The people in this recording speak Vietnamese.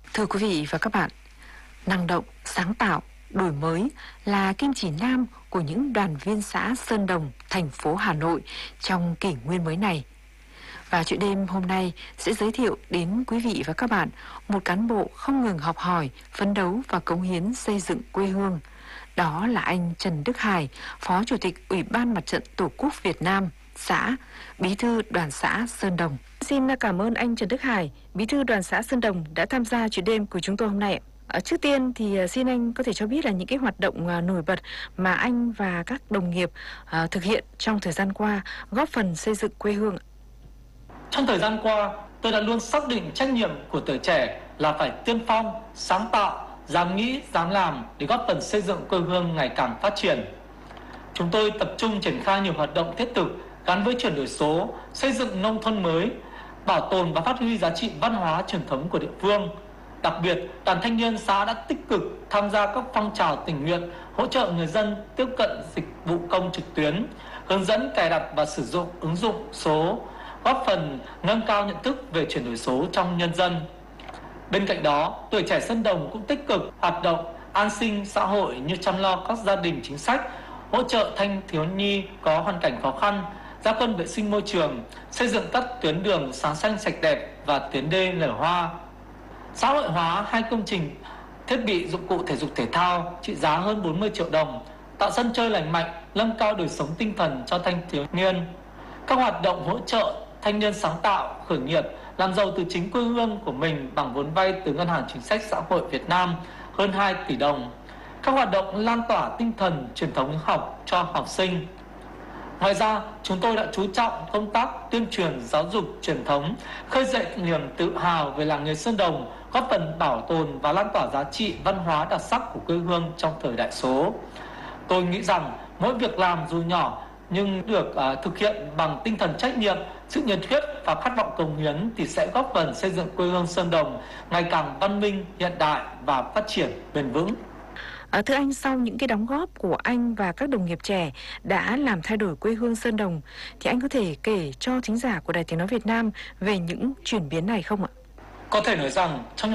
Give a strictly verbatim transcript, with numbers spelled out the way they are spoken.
Thưa quý vị và các bạn, năng động, sáng tạo, đổi mới là kim chỉ nam của những đoàn viên xã Sơn Đồng, thành phố Hà Nội trong kỷ nguyên mới này. Và chuyện đêm hôm nay sẽ giới thiệu đến quý vị và các bạn một cán bộ không ngừng học hỏi, phấn đấu và cống hiến xây dựng quê hương. Đó là anh Trần Đức Hải, Phó Chủ tịch Ủy ban Mặt trận Tổ quốc Việt Nam, xã, Bí thư Đoàn xã Sơn Đồng. Xin cảm ơn anh Trần Đức Hải, Bí thư Đoàn xã Sơn Đồng đã tham gia chuyện đêm của chúng tôi hôm nay. À, trước tiên thì xin anh có thể cho biết là những cái hoạt động à, nổi bật mà anh và các đồng nghiệp à, thực hiện trong thời gian qua góp phần xây dựng quê hương. Trong thời gian qua, tôi đã luôn xác định trách nhiệm của tuổi trẻ là phải tiên phong, sáng tạo, dám nghĩ, dám làm để góp phần xây dựng quê hương ngày càng phát triển. Chúng tôi tập trung triển khai nhiều hoạt động thiết thực gắn với chuyển đổi số, xây dựng nông thôn mới, bảo tồn và phát huy giá trị văn hóa truyền thống của địa phương. Đặc biệt, đoàn thanh niên xã đã tích cực tham gia các phong trào tình nguyện, hỗ trợ người dân tiếp cận dịch vụ công trực tuyến, hướng dẫn cài đặt và sử dụng ứng dụng số, góp phần nâng cao nhận thức về chuyển đổi số trong nhân dân. Bên cạnh đó, tuổi trẻ Sơn Đồng cũng tích cực hoạt động an sinh xã hội như chăm lo các gia đình chính sách, hỗ trợ thanh thiếu nhi có hoàn cảnh khó khăn, ra quân vệ sinh môi trường, xây dựng các tuyến đường sáng xanh sạch đẹp và tuyến đê nở hoa. Xã hội hóa hai công trình thiết bị dụng cụ thể dục thể thao trị giá hơn bốn mươi triệu đồng, tạo sân chơi lành mạnh, nâng cao đời sống tinh thần cho thanh thiếu niên. Các hoạt động hỗ trợ thanh niên sáng tạo, khởi nghiệp, làm giàu từ chính quê hương của mình bằng vốn vay từ Ngân hàng Chính sách Xã hội Việt Nam hơn hai tỷ đồng. Các hoạt động lan tỏa tinh thần truyền thống học cho học sinh. Ngoài ra, chúng tôi đã chú trọng công tác tuyên truyền giáo dục truyền thống, khơi dậy niềm tự hào về làng nghề Sơn Đồng, góp phần bảo tồn và lan tỏa giá trị văn hóa đặc sắc của quê hương trong thời đại số. Tôi nghĩ rằng mỗi việc làm dù nhỏ nhưng được uh, thực hiện bằng tinh thần trách nhiệm, sự nhiệt huyết và khát vọng cống hiến thì sẽ góp phần xây dựng quê hương Sơn Đồng ngày càng văn minh, hiện đại và phát triển bền vững. À, thưa anh, sau những cái đóng góp của anh và các đồng nghiệp trẻ đã làm thay đổi quê hương Sơn Đồng, thì anh có thể kể cho thính giả của Đài Tiếng nói Việt Nam về những chuyển biến này không ạ? Có thể nói rằng trong